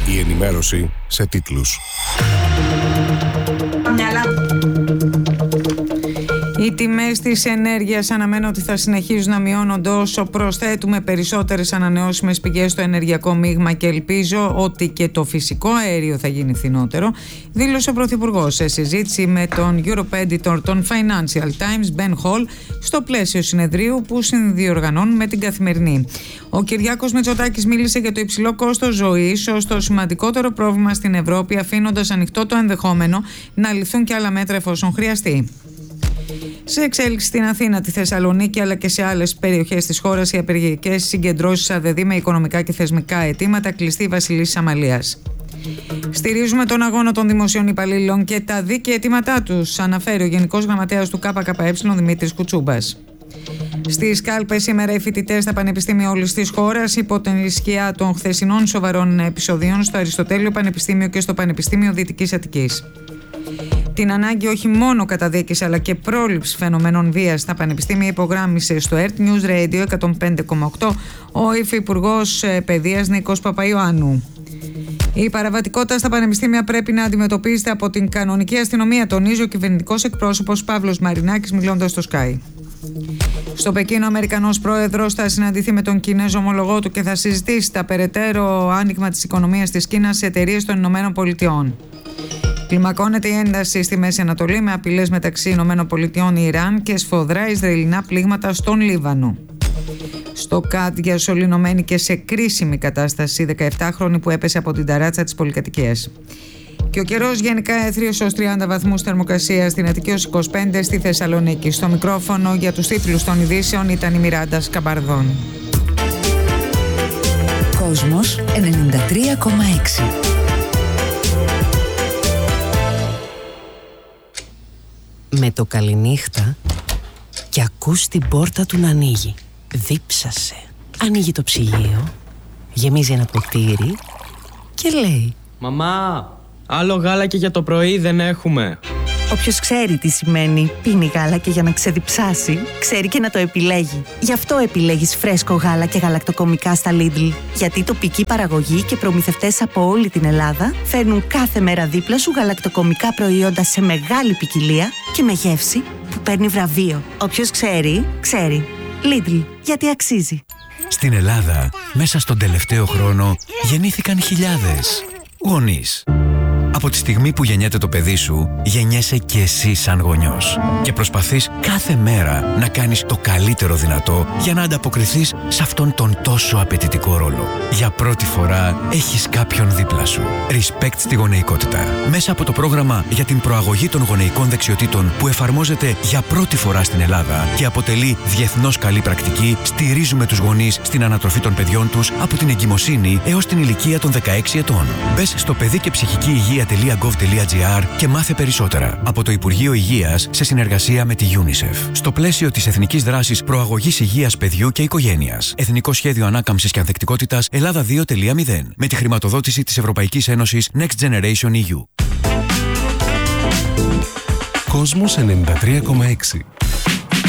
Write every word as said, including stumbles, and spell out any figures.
Η ενημέρωση σε τίτλους. Οι τιμές της ενέργειας αναμένω ότι θα συνεχίζουν να μειώνονται όσο προσθέτουμε περισσότερες ανανεώσιμες πηγές στο ενεργειακό μείγμα και ελπίζω ότι και το φυσικό αέριο θα γίνει φθηνότερο, δήλωσε ο Πρωθυπουργός σε συζήτηση με τον Europe Editor των Financial Times, Ben Hall, στο πλαίσιο συνεδρίου που συνδιοργανώνουν με την Καθημερινή. Ο Κυριάκος Μητσοτάκης μίλησε για το υψηλό κόστος ζωής ως το σημαντικότερο πρόβλημα στην Ευρώπη, αφήνοντας ανοιχτό το ενδεχόμενο να ληφθούν και άλλα μέτρα εφόσον χρειαστεί. Σε εξέλιξη στην Αθήνα, τη Θεσσαλονίκη αλλά και σε άλλες περιοχές της χώρας, οι απεργιακές συγκεντρώσεις ΑΔΕΔΗ με οικονομικά και θεσμικά αιτήματα, κλειστή η Βασιλής Αμαλίας. Στηρίζουμε τον αγώνα των δημοσίων υπαλλήλων και τα δίκαια αιτήματά τους, αναφέρει ο Γενικός Γραμματέας του ΚΚΕ Δημήτρης Κουτσούμπας. Στις κάλπες σήμερα οι φοιτητές στα πανεπιστήμια όλης της χώρας, υπό την σκιά των χθεσινών σοβαρών επεισοδίων στο Αριστοτέλειο Πανεπιστήμιο και στο Πανεπιστήμιο Δυτικής Αττικής. Την ανάγκη όχι μόνο καταδίκης αλλά και πρόληψη φαινομένων βίας στα πανεπιστήμια υπογράμμισε στο Earth News Radio εκατόν πέντε κόμμα οκτώ ο Υφυπουργός Παιδείας Νίκος Παπαϊωάννου. Η παραβατικότητα στα πανεπιστήμια πρέπει να αντιμετωπίζεται από την κανονική αστυνομία, τονίζει ο κυβερνητικός εκπρόσωπος Παύλος Μαρινάκης μιλώντας στο Sky. Στο Πεκίνο, ο Αμερικανός πρόεδρος θα συναντηθεί με τον Κινέζο ομολογό του και θα συζητήσει τα περαιτέρω άνοιγμα της οικονομίας της Κίνας σε εταιρείες των Ηνωμένων Πολιτειών. Κλιμακώνεται η ένταση στη Μέση Ανατολή με απειλές μεταξύ Ηνωμένων Πολιτειών, Ιράν και σφοδρά Ισραηλινά πλήγματα στον Λίβανο. Στο ΚΑΤ διασωληνωμένη και σε κρίσιμη κατάσταση η δεκαεπτάχρονη που έπεσε από την ταράτσα της πολυκατοικίας. Και ο καιρός γενικά έθριος ως τριάντα βαθμούς θερμοκρασία, στην Αττική ως είκοσι πέντε, στη Θεσσαλονίκη. Στο μικρόφωνο για τους τίτλους των ειδήσεων ήταν η Μιράντα Σκαμπαρδών. Κόσμος ενενήντα τρία κόμμα έξι. Με το καληνύχτα και ακούς την πόρτα του να ανοίγει. Δίψασε. Ανοίγει το ψυγείο, γεμίζει ένα ποτήρι και λέει: «Μαμά, άλλο γάλα και για το πρωί δεν έχουμε». Όποιος ξέρει τι σημαίνει πίνει γάλα και για να ξεδιψάσει, ξέρει και να το επιλέγει. Γι' αυτό επιλέγεις φρέσκο γάλα και γαλακτοκομικά στα Lidl. Γιατί τοπική παραγωγή και προμηθευτές από όλη την Ελλάδα φέρνουν κάθε μέρα δίπλα σου γαλακτοκομικά προϊόντα σε μεγάλη ποικιλία και με γεύση που παίρνει βραβείο. Όποιος ξέρει, ξέρει. Lidl, γιατί αξίζει. Στην Ελλάδα, μέσα στον τελευταίο χρόνο, γεννήθηκαν χιλιάδες γονείς. Από τη στιγμή που γεννιέται το παιδί σου, γεννιέσαι και εσύ σαν γονιός. Και προσπαθείς κάθε μέρα να κάνεις το καλύτερο δυνατό για να ανταποκριθείς σε αυτόν τον τόσο απαιτητικό ρόλο. Για πρώτη φορά έχεις κάποιον δίπλα σου. Respect στη γονεϊκότητα. Μέσα από το πρόγραμμα για την προαγωγή των γονεϊκών δεξιοτήτων που εφαρμόζεται για πρώτη φορά στην Ελλάδα και αποτελεί διεθνώς καλή πρακτική, στηρίζουμε τους γονείς στην ανατροφή των παιδιών τους από την εγκυμοσύνη έως την ηλικία των δεκαέξι ετών. Μπες στο παιδί και ψυχική υγεία .gov.gr και μάθε περισσότερα από το Υπουργείο Υγείας σε συνεργασία με τη UNICEF. Στο πλαίσιο της Εθνικής Δράσης Προαγωγής Υγείας Παιδιού και Οικογένειας. Εθνικό Σχέδιο Ανάκαμψης και Ανθεκτικότητας Ελλάδα δύο κόμμα μηδέν. Με τη χρηματοδότηση της Ευρωπαϊκής Ένωσης Next Generation ι γιου. Κόσμος ενενήντα τρία κόμμα έξι.